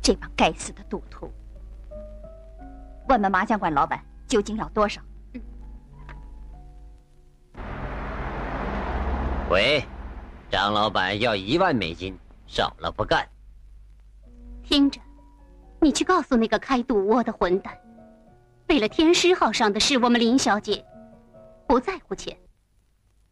这帮该死的赌徒！问问麻将馆老板究竟要多少？ 喂，张老板要10000美金，少了不干。 听着，你去告诉那个开赌窝的混蛋，为了天师号上的事，我们林小姐不在乎钱，